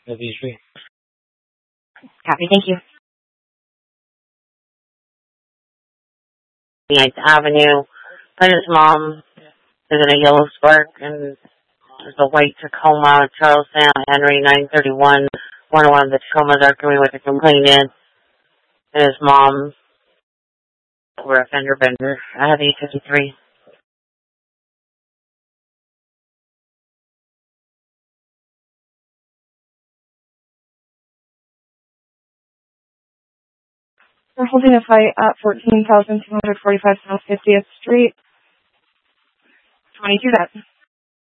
W3. Copy, thank you. 9th Avenue. But his mom is in a yellow Spark, and there's a white Tacoma, Charles Sam Henry 931. One of the Tacomas arguing with a complainant, and his mom were a fender bender. I have 853. We're holding a fight at 14,245 South 50th Street. 22 that.